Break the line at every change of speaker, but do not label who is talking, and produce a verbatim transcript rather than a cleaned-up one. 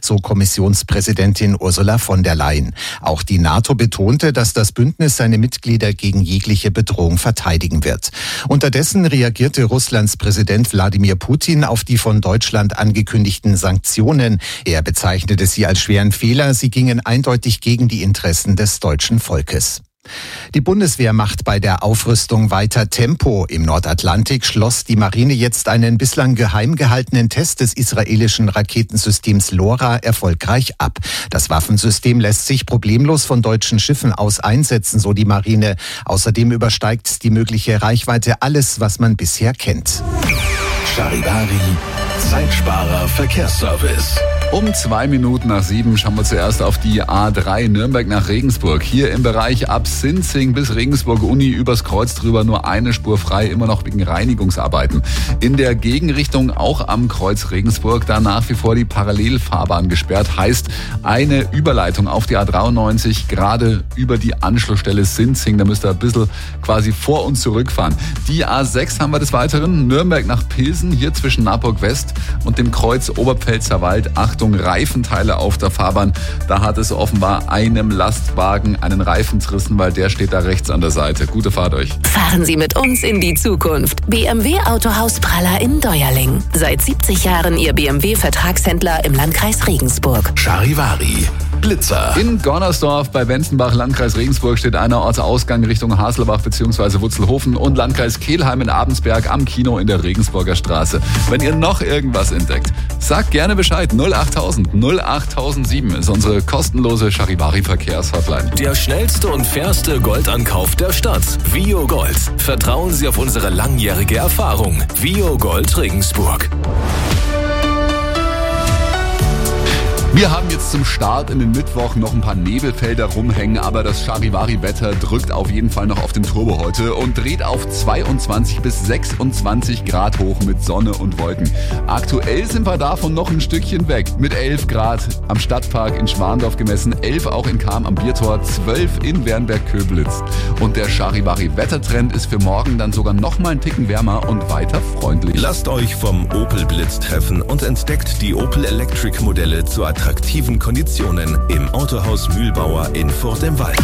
so Kommissionspräsidentin Ursula von der Leyen. Auch die NATO betonte, dass das Bündnis seine Mitglieder gegen jegliche Bedrohung verteidigen wird. Unterdessen reagierte Russlands Präsident Wladimir Putin auf die von Deutschland angekündigten Sanktionen. Er bezeichnete sie als schweren Fehler. Sie gingen eindeutig gegen die Interessen des deutschen Volkes. Die Bundeswehr macht bei der Aufrüstung weiter Tempo. Im Nordatlantik schloss die Marine jetzt einen bislang geheim gehaltenen Test des israelischen Raketensystems LoRa erfolgreich ab. Das Waffensystem lässt sich problemlos von deutschen Schiffen aus einsetzen, so die Marine. Außerdem übersteigt die mögliche Reichweite alles, was man bisher kennt.
Charivari, Zeitsparer Verkehrsservice.
Um zwei Minuten nach sieben schauen wir zuerst auf die A drei Nürnberg nach Regensburg. Hier im Bereich ab Sinzing bis Regensburg-Uni übers Kreuz drüber nur eine Spur frei, immer noch wegen Reinigungsarbeiten. In der Gegenrichtung auch am Kreuz Regensburg, da nach wie vor die Parallelfahrbahn gesperrt. Heißt, eine Überleitung auf die A dreiundneunzig gerade über die Anschlussstelle Sinzing. Da müsst ihr ein bisschen quasi vor und zurückfahren. Die A sechs haben wir des Weiteren. Nürnberg nach Pilsen, hier zwischen Naburg West und dem Kreuz Oberpfälzer Wald. Achtung, Reifenteile auf der Fahrbahn. Da hat es offenbar einem Lastwagen einen Reifen zerrissen, weil der steht da rechts an der Seite. Gute Fahrt euch.
Fahren Sie mit uns in die Zukunft. B M W Autohaus Praller in Deuerling. Seit siebzig Jahren Ihr B M W-Vertragshändler im Landkreis Regensburg.
Charivari, Blitzer.
In Gornersdorf bei Wenzenbach, Landkreis Regensburg, steht einer Ortsausgang Richtung Haselbach bzw. Wutzelhofen und Landkreis Kelheim in Abensberg am Kino in der Regensburger Straße. Wenn ihr noch irgendwas entdeckt, sagt gerne Bescheid. null achttausend null achttausendsieben ist unsere kostenlose Charivari-Verkehrshotline.
Der schnellste und fairste Goldankauf der Stadt. Vio Gold. Vertrauen Sie auf unsere langjährige Erfahrung. Vio Gold Regensburg.
Wir haben jetzt zum Start in den Mittwoch noch ein paar Nebelfelder rumhängen, aber das Charivari-Wetter drückt auf jeden Fall noch auf den Turbo heute und dreht auf zweiundzwanzig bis sechsundzwanzig Grad hoch mit Sonne und Wolken. Aktuell sind wir davon noch ein Stückchen weg. Mit elf Grad am Stadtpark in Schwandorf gemessen, elf auch in Cham am Biertor, zwölf in Wernberg-Köblitz. Und der Charivari-Wettertrend ist für morgen dann sogar noch mal einen Ticken wärmer und weiter freundlich.
Lasst euch vom Opel Blitz treffen und entdeckt die Opel Electric Modelle zu attraktiven Konditionen im Autohaus Mühlbauer in Furt im Wald.